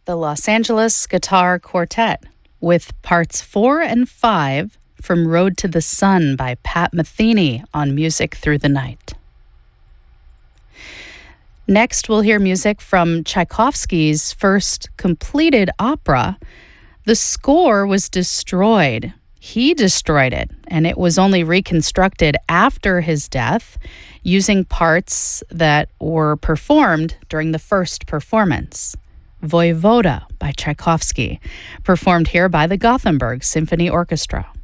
the Los Angeles Guitar Quartet with parts 4 and 5 from Road to the Sun by Pat Metheny on Music Through the Night. Next, we'll hear music from Tchaikovsky's first completed opera. The score was destroyed. He destroyed it, and it was only reconstructed after his death using parts that were performed during the first performance. Voivoda by Tchaikovsky, performed here by the Gothenburg Symphony Orchestra.